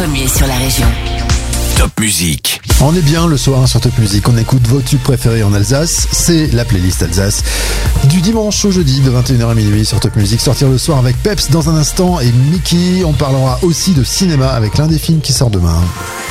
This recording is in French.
premier sur la région. Top Musique. On est bien le soir sur Top Musique, on écoute vos tubes préférés en Alsace, c'est la playlist Alsace. Du dimanche au jeudi de 21h à minuit sur Top Musique, sortir le soir avec Peps dans un instant et Mickey. On parlera aussi de cinéma avec l'un des films qui sort demain.